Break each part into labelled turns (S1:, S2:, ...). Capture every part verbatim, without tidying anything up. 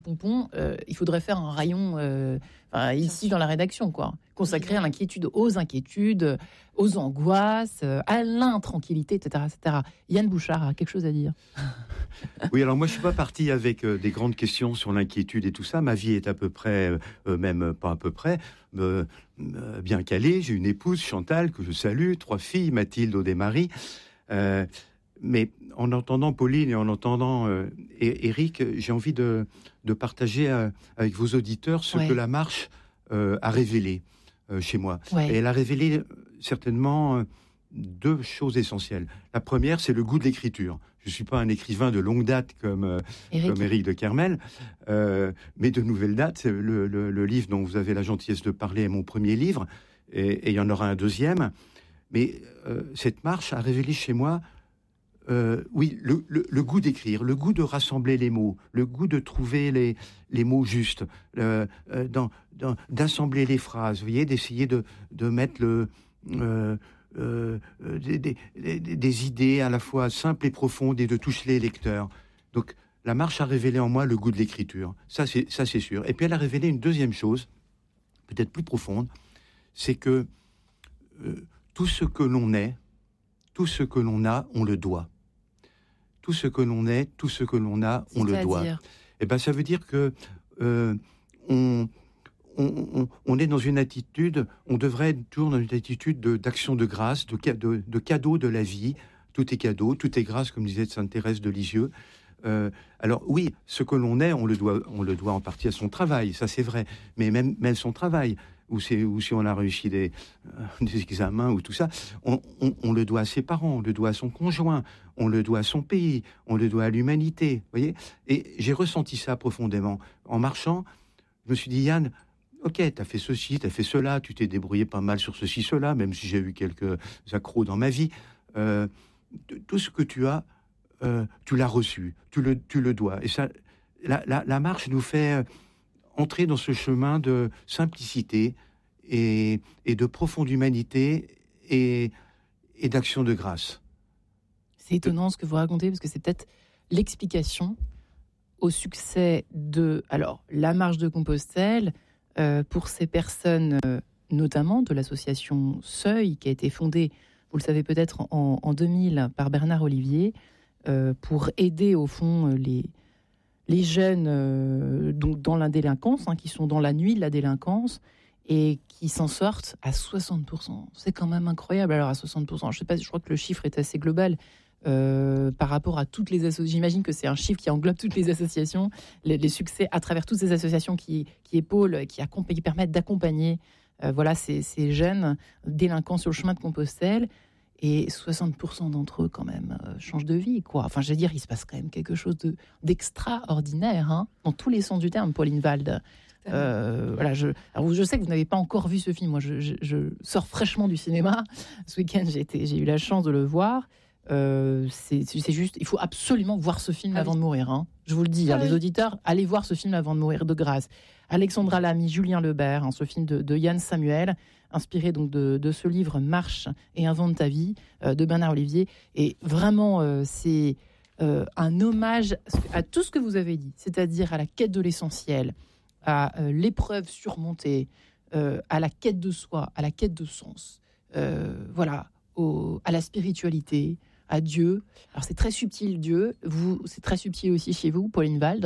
S1: Pompon, euh, il faudrait faire un rayon euh, enfin, ici dans la rédaction, quoi, consacré à l'inquiétude, aux inquiétudes, aux angoisses, à l'intranquillité, et cetera, et cetera. Yann Bouchard a quelque chose à dire.
S2: Oui, alors moi je suis pas parti avec euh, des grandes questions sur l'inquiétude et tout ça. Ma vie est à peu près, euh, même pas à peu près, euh, euh, bien calée. J'ai une épouse, Chantal, que je salue, trois filles, Mathilde, Aude et Marie. Euh, mais en entendant Pauline et en entendant euh, Éric, j'ai envie de, de partager euh, avec vos auditeurs ce
S1: ouais.
S2: que la marche euh, a révélé euh, chez moi.
S1: Ouais.
S2: Et elle a révélé euh, certainement euh, deux choses essentielles. La première, c'est le goût de l'écriture. Je ne suis pas un écrivain de longue date comme, euh,
S1: Éric.
S2: comme Éric de Kermel, euh, mais de nouvelle date. C'est le, le, le livre dont vous avez la gentillesse de parler est mon premier livre, et, et il y en aura un deuxième. Mais euh, cette marche a révélé chez moi Euh, oui, le, le, le goût d'écrire, le goût de rassembler les mots, le goût de trouver les, les mots justes, euh, euh, dans, dans, d'assembler les phrases, vous voyez, d'essayer de, de mettre le, euh, euh, des, des, des, des idées à la fois simples et profondes et de toucher les lecteurs. Donc, la marche a révélé en moi le goût de l'écriture, ça c'est, ça c'est sûr. Et puis elle a révélé une deuxième chose, peut-être plus profonde, c'est que euh, tout ce que l'on est, tout ce que l'on a, on le doit. Tout ce que l'on est, tout ce que l'on a, on le doit. Et ben, ça veut dire que euh, on, on, on, on est dans une attitude, on devrait être toujours dans une attitude de, d'action de grâce, de, de, de cadeau de la vie. Tout est cadeau, tout est grâce, comme disait Sainte Thérèse de Lisieux. Euh, alors oui, ce que l'on est, on le doit, on le doit en partie à son travail, ça c'est vrai. Mais même, même son travail, ou, c'est, ou si on a réussi des, euh, des examens ou tout ça, on, on, on le doit à ses parents, on le doit à son conjoint, on le doit à son pays, on le doit à l'humanité, vous voyez. Et j'ai ressenti ça profondément. En marchant, je me suis dit, Yann, ok, t'as fait ceci, t'as fait cela, tu t'es débrouillé pas mal sur ceci, cela, même si j'ai eu quelques accros dans ma vie. Euh, tout ce que tu as, Euh, tu l'as reçu, tu le, tu le dois. Et ça, la, la, la marche nous fait euh, entrer dans ce chemin de simplicité et, et de profonde humanité et, et d'action de grâce.
S1: C'est étonnant ce que vous racontez, parce que c'est peut-être l'explication au succès de alors, la marche de Compostelle euh, pour ces personnes, euh, notamment de l'association Seuil, qui a été fondée, vous le savez peut-être, en, en deux mille par Bernard Olivier, Euh, pour aider au fond les, les jeunes euh, donc dans la délinquance, hein, qui sont dans la nuit de la délinquance et qui s'en sortent à soixante pour cent. C'est quand même incroyable. Alors à soixante pour cent, je sais pas, je crois que le chiffre est assez global euh, par rapport à toutes les associations. J'imagine que c'est un chiffre qui englobe toutes les associations, les, les succès à travers toutes ces associations qui, qui épaulent, qui, accomp- qui permettent d'accompagner euh, voilà, ces, ces jeunes délinquants sur le chemin de Compostelle. Et soixante pour cent d'entre eux, quand même, euh, changent de vie, quoi. Enfin, je veux dire, il se passe quand même quelque chose de, d'extraordinaire, hein, dans tous les sens du terme, Pauline Wald. Euh, voilà, je, alors je sais que vous n'avez pas encore vu ce film. Moi, je, je, je sors fraîchement du cinéma. Ce week-end, j'ai, été, j'ai eu la chance de le voir. Euh, c'est, c'est juste, il faut absolument voir ce film ah avant oui. de mourir. Hein. Je vous le dis, ah hein, oui. les auditeurs, allez voir ce film avant de mourir, de grâce. Alexandra Lamy, Julien Lebert, hein, ce film de, de Yann Samuel, inspiré donc de, de ce livre Marche et invente ta vie euh, de Bernard Olivier. Et vraiment, euh, c'est euh, un hommage à tout ce que vous avez dit, c'est-à-dire à la quête de l'essentiel, à euh, l'épreuve surmontée, euh, à la quête de soi, à la quête de sens, euh, voilà, au, à la spiritualité, à Dieu. Alors c'est très subtil, Dieu. Vous, c'est très subtil aussi chez vous, Pauline Wald.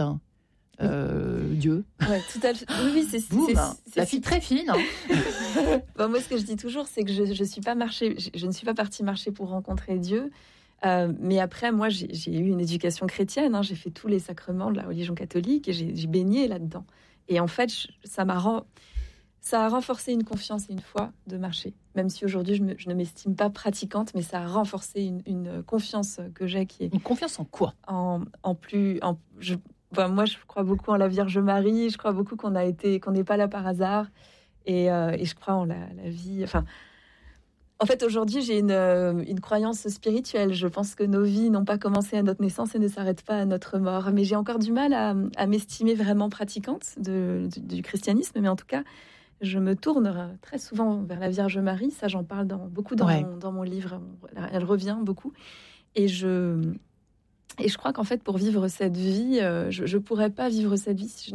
S1: Euh, oui. Dieu.
S3: Ouais, tout à fait. Oui, oui, c'est,
S1: Boum,
S3: c'est,
S1: c'est,
S3: c'est
S1: la fille très fine. Hein.
S3: Bon, moi, ce que je dis toujours, c'est que je, je suis pas marché, je, je ne suis pas partie marcher pour rencontrer Dieu. Euh, mais après, moi, j'ai, j'ai eu une éducation chrétienne. Hein, j'ai fait tous les sacrements de la religion catholique et j'ai, j'ai baigné là-dedans. Et en fait, je, ça m'a rend, ça a renforcé une confiance et une foi de marcher. Même si aujourd'hui, je, me, je ne m'estime pas pratiquante, mais ça a renforcé une, une confiance que j'ai qui est...
S1: Une confiance en quoi ?
S3: En, en plus... En, je, enfin, moi, je crois beaucoup en la Vierge Marie. Je crois beaucoup qu'on a été, qu'on n'est pas là par hasard. Et, euh, et je crois en la, la vie... Enfin, en fait, aujourd'hui, j'ai une, une croyance spirituelle. Je pense que nos vies n'ont pas commencé à notre naissance et ne s'arrêtent pas à notre mort. Mais j'ai encore du mal à, à m'estimer vraiment pratiquante de, du, du christianisme. Mais en tout cas... je me tourne très souvent vers la Vierge Marie. Ça, j'en parle dans, beaucoup dans, ouais. mon, dans mon livre. Elle revient beaucoup. Et je, Et je crois qu'en fait, pour vivre cette vie, euh, je ne pourrais pas vivre cette vie si je